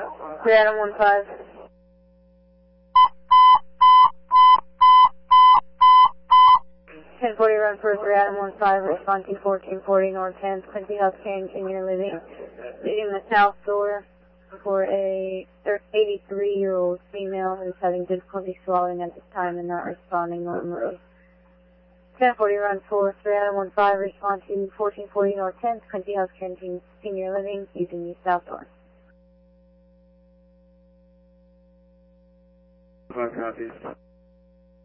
3 Adam 15. 1040 run for 3 Adam 15, respond to 1440 North 10th, Quincy Healthcare, Senior Living, leading the south door for a 83-year-old female who's having difficulty swallowing at this time and not responding normally. 1040 run for 3 Adam 15, respond to 1440 North 10th, Quincy Healthcare, Senior Living, using the south door. 5 copies.